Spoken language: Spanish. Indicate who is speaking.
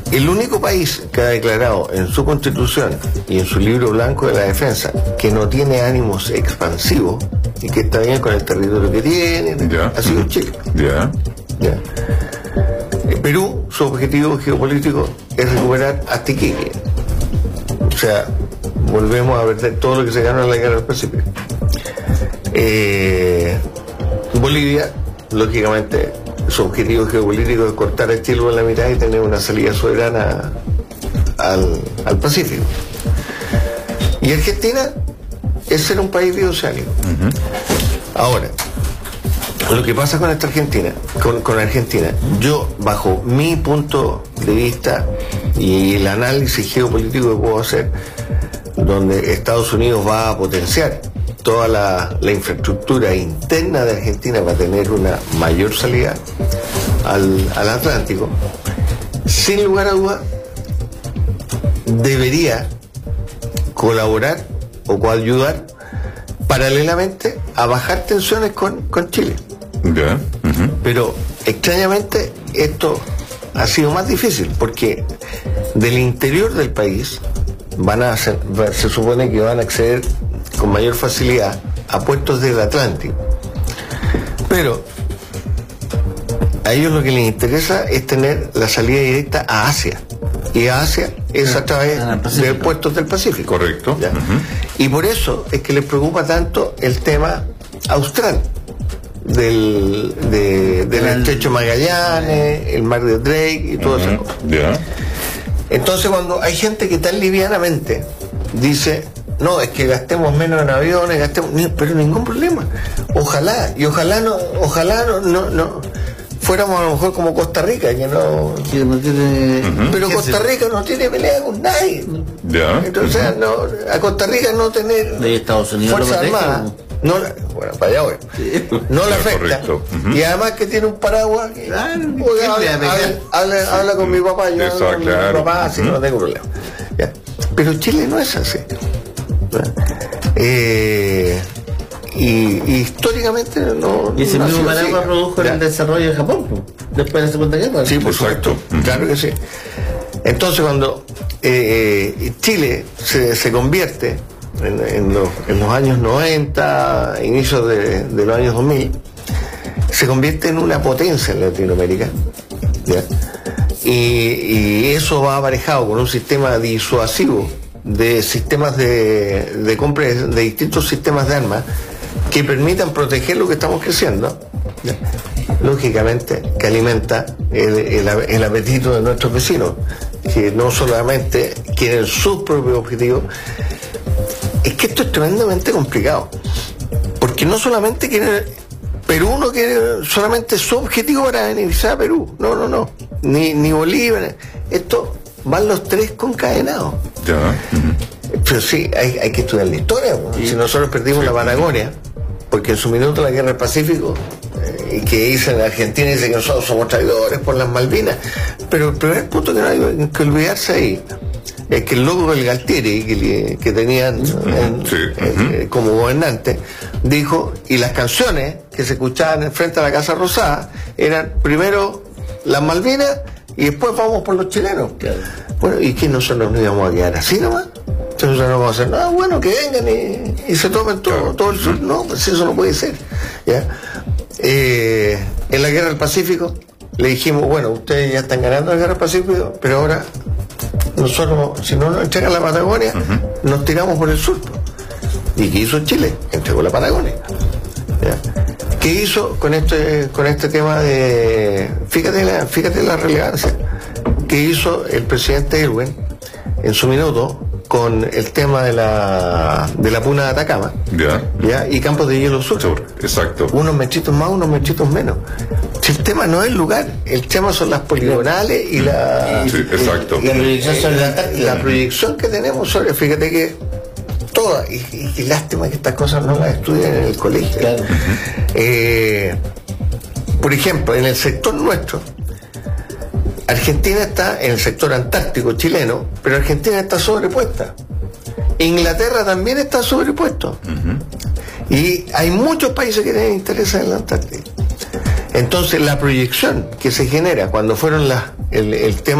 Speaker 1: el único país que ha declarado en su constitución y en su libro blanco de la defensa que no tiene ánimos expansivos y que está bien con el territorio que tiene, ha sido Chile. Perú, su objetivo geopolítico es recuperar hasta Iquique. O sea, volvemos a perder todo lo que se ganó en la guerra del Pacífico. Bolivia, lógicamente, su objetivo geopolítico es cortar a Chile por la mitad y tener una salida soberana al Pacífico. Y Argentina es ser un país bioceánico. Ahora, lo que pasa con esta Argentina, con Argentina, yo bajo mi punto de vista y el análisis geopolítico que puedo hacer, donde Estados Unidos va a potenciar toda la infraestructura interna de Argentina para tener una mayor salida al Atlántico, sin lugar a duda debería colaborar o coayudar paralelamente a bajar tensiones con Chile. Pero extrañamente esto ha sido más difícil porque del interior del país se supone que van a acceder con mayor facilidad a puertos del Atlántico, pero a ellos lo que les interesa es tener la salida directa a Asia, y a Asia es a través de puertos del Pacífico.
Speaker 2: Correcto.
Speaker 1: Y por eso es que les preocupa tanto el tema austral del estrecho Magallanes, el mar de Drake y todo eso. Entonces, cuando hay gente que tan livianamente dice, no, es que gastemos menos en aviones, pero ningún problema. Ojalá no fuéramos a lo mejor como Costa Rica, que no tiene, pero Costa Rica no tiene pelea con nadie. Entonces, a Costa Rica no tener
Speaker 3: Estados Unidos
Speaker 1: fuerza armada, bueno, para allá voy, no le afecta. Y además que tiene un paraguas que, habla con mi papá, yo con mi papá, así no tengo problema. Pero Chile no es así. Y históricamente no.
Speaker 3: Y ese mismo paraguas produjo el desarrollo de Japón, después de la Segunda Guerra.
Speaker 1: Sí, por supuesto, claro que sí. Entonces, cuando Chile se convierte en los años 90, inicios de los años 2000, se convierte en una potencia en Latinoamérica, y eso va aparejado con un sistema disuasivo de sistemas de compra de distintos sistemas de armas que permitan proteger lo que estamos creciendo, lógicamente que alimenta el apetito de nuestros vecinos, que no solamente quieren sus propios objetivos. Es que esto es tremendamente complicado, porque no solamente Perú no quiere solamente su objetivo para beneficiar a Perú, no, ni Bolívar, esto van los tres concadenados. Pero sí, hay que estudiar la historia. Si nosotros perdimos la Patagonia, porque en su minuto la guerra del Pacífico, y que dicen Argentina dice que nosotros somos traidores por las Malvinas, pero el primer punto que no hay que olvidarse ahí es que el loco del Galtieri que tenían como gobernante dijo, y las canciones que se escuchaban frente a la Casa Rosada eran primero las Malvinas y después vamos por los chilenos. Bueno, ¿y que nosotros nos íbamos a quedar así nomás? Entonces no vamos a hacer nada, bueno, que vengan y se tomen todo el sur. No, pues eso no puede ser. En la guerra del Pacífico le dijimos, bueno, ustedes ya están ganando la guerra del Pacífico, pero ahora nosotros, si no nos entregan la Patagonia, nos tiramos por el sur. ¿Y qué hizo Chile? Entregó la Patagonia. ¿Qué hizo con este tema de... Fíjate la relevancia. ¿Qué hizo el presidente Irwin en su minuto con el tema de la Puna de Atacama y Campos de Hielo Sur?
Speaker 2: Exacto.
Speaker 1: Unos mechitos más, unos mechitos menos. Si el tema no es el lugar, el tema son las poligonales y la
Speaker 3: proyección sobre
Speaker 1: la proyección que tenemos sobre, fíjate que toda, y lástima que estas cosas no las estudien en el colegio. Por ejemplo, en el sector nuestro, Argentina está en el sector antártico chileno, pero Argentina está sobrepuesta. Inglaterra también está sobrepuesto. Y hay muchos países que tienen interés en la Antártida. Entonces, la proyección que se genera cuando fueron el tema